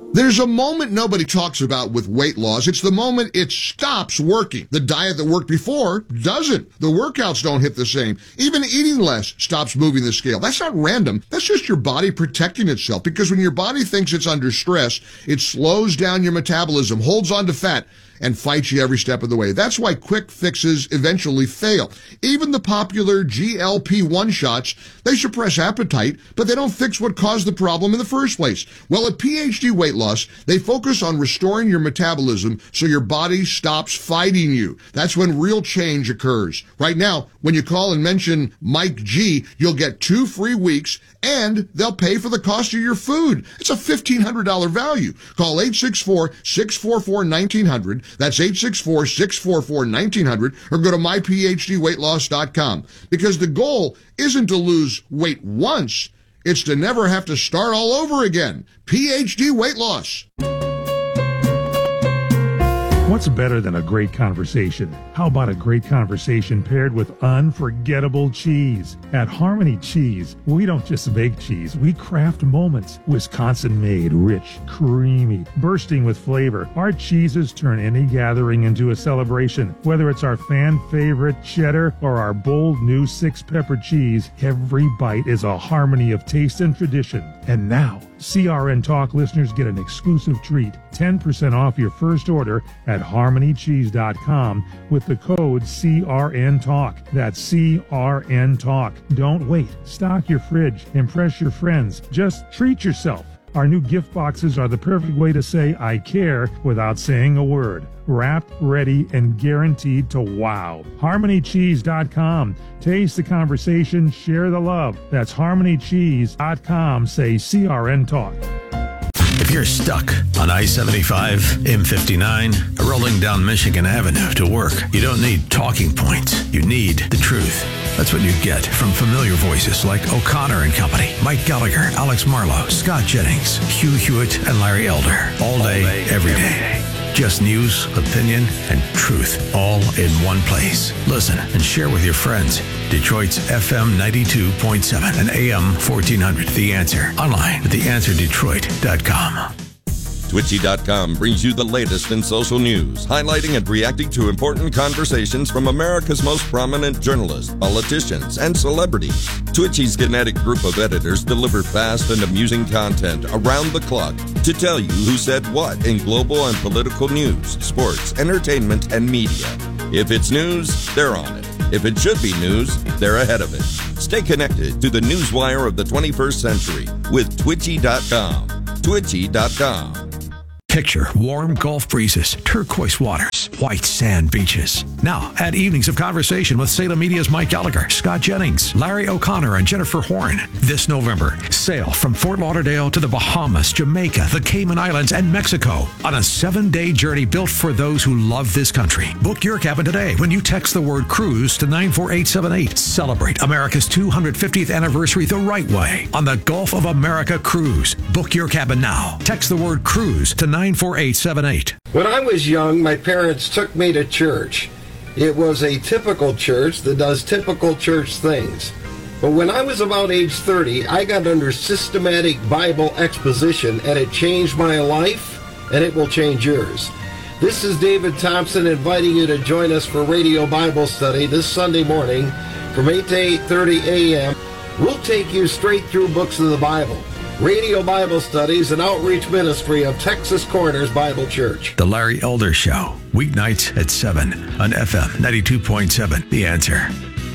There's a moment nobody talks about with weight loss. It's the moment it stops working. The diet that worked before doesn't. The workouts don't hit the same. Even eating less stops moving the scale. That's not random. That's just your body protecting itself, because when your body thinks it's under stress, it slows down your metabolism, holds on to fat, and fights you every step of the way. That's why quick fixes eventually fail. Even the popular GLP-1 shots, they suppress appetite, but they don't fix what caused the problem in the first place. Well, at PhD Weight Loss, they focus on restoring your metabolism so your body stops fighting you. That's when real change occurs. Right now, when you call and mention Mike G, you'll get 2 free weeks, and they'll pay for the cost of your food. It's a $1,500 value. Call 864-644-1900. That's 864-644-1900, or go to myphdweightloss.com. Because the goal isn't to lose weight once, it's to never have to start all over again. PhD Weight Loss. What's better than a great conversation? How about a great conversation paired with unforgettable cheese? At Harmony Cheese, we don't just make cheese, we craft moments. Wisconsin-made, rich, creamy, bursting with flavor. Our cheeses turn any gathering into a celebration. Whether it's our fan-favorite cheddar or our bold new 6-pepper cheese, every bite is a harmony of taste and tradition. And now, CRN Talk listeners get an exclusive treat, 10% off your first order at harmonycheese.com with the code CRN Talk. That's CRN Talk. Don't wait. Stock your fridge. Impress your friends. Just treat yourself. Our new gift boxes are the perfect way to say I care without saying a word. Wrapped, ready, and guaranteed to wow. HarmonyCheese.com. Taste the conversation, share the love. That's HarmonyCheese.com. Say CRN Talk. If you're stuck on I-75, M59, or rolling down Michigan Avenue to work, you don't need talking points. You need the truth. That's what you get from familiar voices like O'Connor and Company, Mike Gallagher, Alex Marlowe, Scott Jennings, Hugh Hewitt, and Larry Elder. All day, every day. Just news, opinion, and truth all in one place. Listen and share with your friends. Detroit's FM 92.7 and AM 1400. The Answer. Online at theanswerdetroit.com. Twitchy.com brings you the latest in social news, highlighting and reacting to important conversations from America's most prominent journalists, politicians, and celebrities. Twitchy's kinetic group of editors deliver fast and amusing content around the clock to tell you who said what in global and political news, sports, entertainment, and media. If it's news, they're on it. If it should be news, they're ahead of it. Stay connected to the newswire of the 21st century with Twitchy.com. Twitchy.com. Picture warm Gulf breezes, turquoise waters, white sand beaches. Now, add evenings of conversation with Salem Media's Mike Gallagher, Scott Jennings, Larry O'Connor, and Jennifer Horn. This November, sail from Fort Lauderdale to the Bahamas, Jamaica, the Cayman Islands, and Mexico on a 7-day journey built for those who love this country. Book your cabin today when you text the word cruise to 94878. Celebrate America's 250th anniversary the right way on the Gulf of America Cruise. Book your cabin now. Text the word cruise to 94878. When I was young, my parents took me to church. It was a typical church that does typical church things. But when I was about age 30, I got under systematic Bible exposition, and it changed my life, and it will change yours. This is David Thompson inviting you to join us for Radio Bible Study this Sunday morning from 8 to 8:30 a.m. We'll take you straight through books of the Bible. Radio Bible Studies, an outreach ministry of Texas Corners Bible Church. The Larry Elder Show, weeknights at 7 on FM 92.7. The Answer.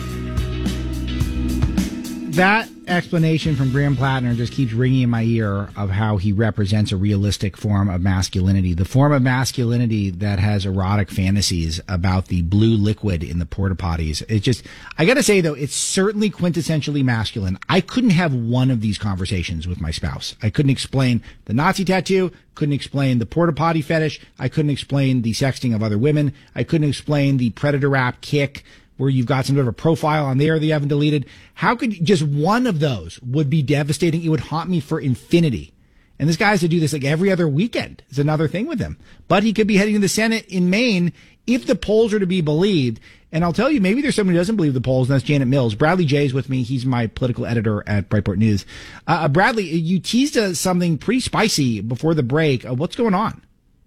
That explanation from Graham Plattner just keeps ringing in my ear of how he represents a realistic form of masculinity. The form of masculinity that has erotic fantasies about the blue liquid in the porta potties. It's just, I gotta say though, it's certainly quintessentially masculine. I couldn't have one of these conversations with my spouse. I couldn't explain the Nazi tattoo, couldn't explain the porta potty fetish, I couldn't explain the sexting of other women, I couldn't explain the predator rap kick, where you've got some sort of a profile on there that you haven't deleted. How could just one of those would be devastating? It would haunt me for infinity. And this guy has to do this like every other weekend. It's another thing with him. But he could be heading to the Senate in Maine if the polls are to be believed. And I'll tell you, maybe there's someone who doesn't believe the polls, and that's Janet Mills. Bradley Jay is with me. He's my political editor at Breitbart News. Bradley, you teased something pretty spicy before the break. What's going on?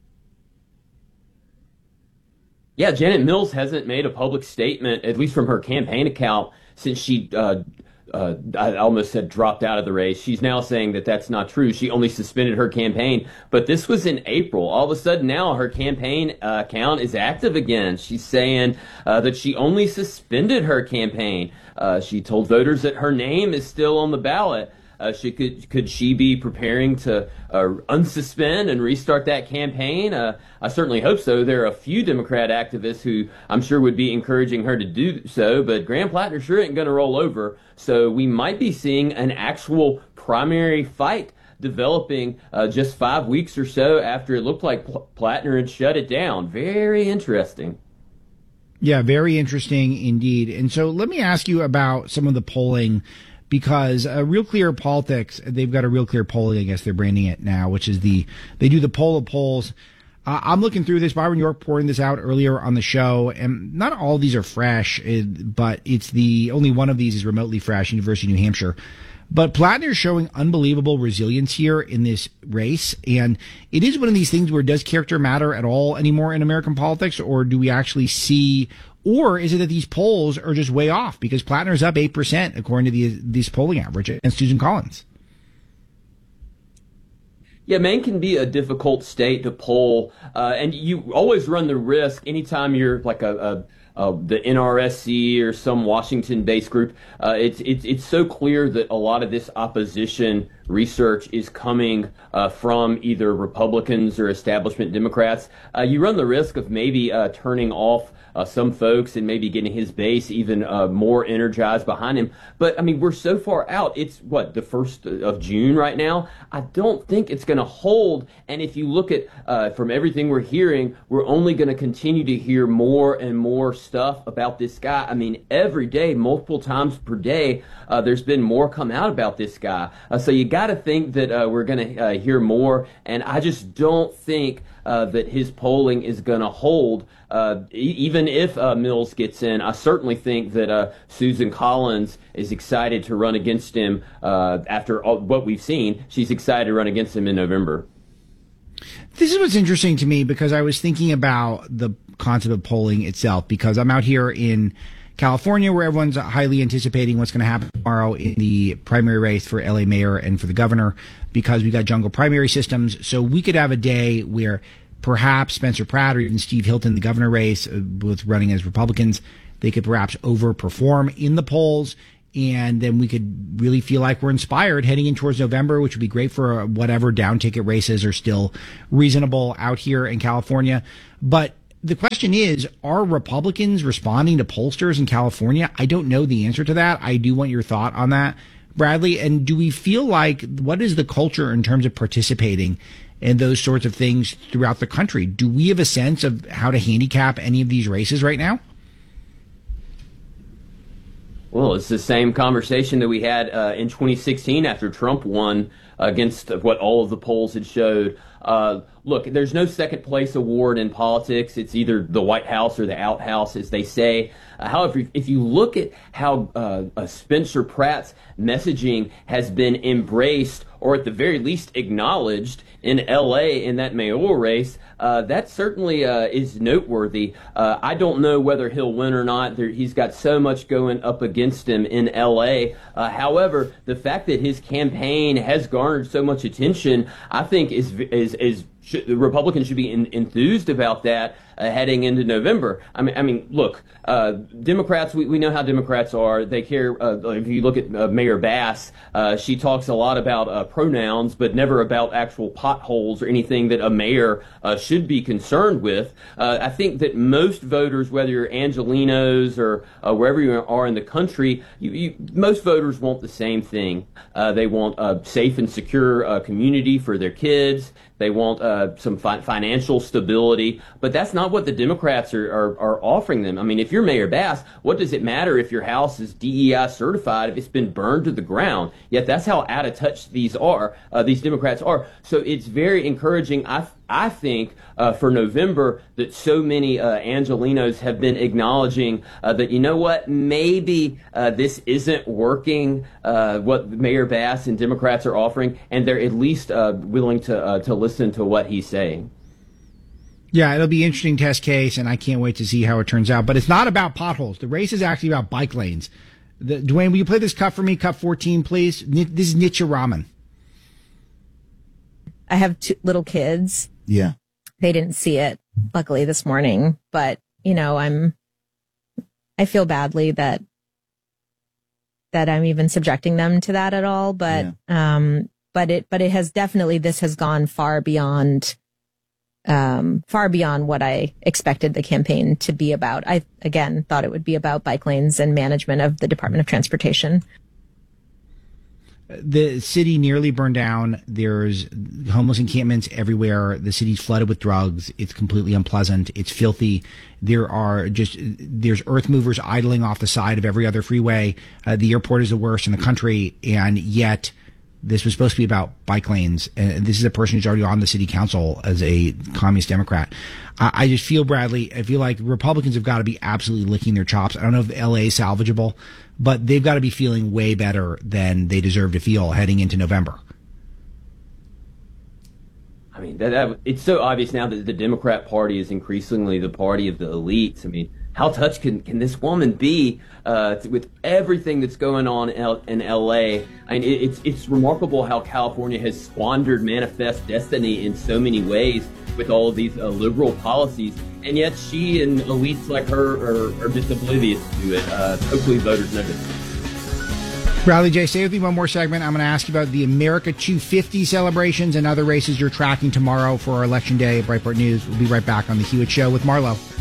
Yeah, Janet Mills hasn't made a public statement, at least from her campaign account, since she I almost said dropped out of the race. She's now saying that that's not true. She only suspended her campaign. But this was in April. All of a sudden now her campaign account is active again. She's saying that she only suspended her campaign. She told voters that her name is still on the ballot. Could she be preparing to unsuspend and restart that campaign? I certainly hope so. There are a few Democrat activists who I'm sure would be encouraging her to do so, but Graham Plattner sure ain't going to roll over. So we might be seeing an actual primary fight developing just 5 weeks or so after it looked like Plattner had shut it down. Very interesting. Yeah, very interesting indeed. And so let me ask you about some of the polling, because Real Clear Politics, they've got a Real Clear polling, I guess they're branding it now, which is they do the poll of polls. I'm looking through this. Byron York pouring this out earlier on the show, and not all of these are fresh, but only one of these is remotely fresh, University of New Hampshire. But Plattner is showing unbelievable resilience here in this race, and it is one of these things where does character matter at all anymore in American politics, or do we actually see, or is it that these polls are just way off? Because Plattner is up 8% according to this polling average against Susan Collins. Yeah, Maine can be a difficult state to poll, and you always run the risk anytime you're like the NRSC or some Washington-based group. It's so clear that a lot of this opposition research is coming from either Republicans or establishment Democrats. You run the risk of maybe turning off some folks and maybe getting his base even more energized behind him. But, I mean, we're so far out. It's, the 1st of June right now? I don't think it's going to hold. And if you look at, from everything we're hearing, we're only going to continue to hear more and more stuff about this guy. I mean, every day, multiple times per day, there's been more come out about this guy. So you got to think that we're going to hear more. And I just don't think that his polling is going to hold. Even if Mills gets in, I certainly think that Susan Collins is excited to run against him after what we've seen. She's excited to run against him in November. This is what's interesting to me, because I was thinking about the concept of polling itself, because I'm out here in California where everyone's highly anticipating what's going to happen tomorrow in the primary race for LA mayor and for the governor, because we've got jungle primary systems. So we could have a day where perhaps Spencer Pratt or even Steve Hilton, the governor race, both running as Republicans, they could perhaps overperform in the polls. And then we could really feel like we're inspired heading in towards November, which would be great for whatever down ticket races are still reasonable out here in California. But the question is, are Republicans responding to pollsters in California? I don't know the answer to that. I do want your thought on that, Bradley. And do we feel like, what is the culture in terms of participating in those sorts of things throughout the country? Do we have a sense of how to handicap any of these races right now? Well, it's the same conversation that we had in 2016 after Trump won against what all of the polls had showed. Look, there's no second place award in politics. It's either the White House or the outhouse, as they say. However, if you look at how Spencer Pratt's messaging has been embraced, or at the very least acknowledged in L.A. in that mayoral race, that certainly is noteworthy. I don't know whether he'll win or not. He's got so much going up against him in L.A. However, the fact that his campaign has garnered so much attention, I think the Republicans should be enthused about that heading into November. I mean, look, Democrats. We know how Democrats are. They care. If you look at Mayor Bass, she talks a lot about pronouns, but never about actual potholes or anything that a mayor should be concerned with. I think that most voters, whether you're Angelenos or wherever you are in the country, most voters want the same thing. They want a safe and secure community for their kids. They want some financial stability. But that's not what the Democrats are offering them. I mean, if you're Mayor Bass, what does it matter if your house is DEI certified if it's been burned to the ground? Yet that's how out of touch these Democrats are. So it's very encouraging, I think, for November, that so many Angelenos have been acknowledging that, you know what, maybe this isn't working, what Mayor Bass and Democrats are offering, and they're at least willing to listen to what he's saying. Yeah, it'll be an interesting test case, and I can't wait to see how it turns out. But it's not about potholes. The race is actually about bike lanes. Dwayne, will you play this cut for me, cut 14, please? This is Nitya Raman. I have two little kids. Yeah. They didn't see it, luckily, this morning. But, you know, I feel badly that I'm even subjecting them to that at all. But, but it has definitely, this has gone far beyond what I expected the campaign to be about. I, again, thought it would be about bike lanes and management of the Department of Transportation. The city nearly burned down. There's homeless encampments everywhere. The city's flooded with drugs. It's completely unpleasant. It's filthy. There's earth movers idling off the side of every other freeway. The airport is the worst in the country. And yet this was supposed to be about bike lanes. And this is a person who's already on the city council as a communist Democrat. I just feel, Bradley, I feel like Republicans have got to be absolutely licking their chops. I don't know if LA is salvageable, but they've got to be feeling way better than they deserve to feel heading into November. I mean, it's so obvious now that the Democrat Party is increasingly the party of the elites. I mean, how touched can this woman be with everything that's going on in L.A.? I mean, it's remarkable how California has squandered manifest destiny in so many ways with all of these liberal policies, and yet she and elites like her are just oblivious to it. Hopefully voters know this. Bradley J., stay with me one more segment. I'm going to ask you about the America 250 celebrations and other races you're tracking tomorrow for our Election Day at Breitbart News. We'll be right back on The Hewitt Show with Marlo.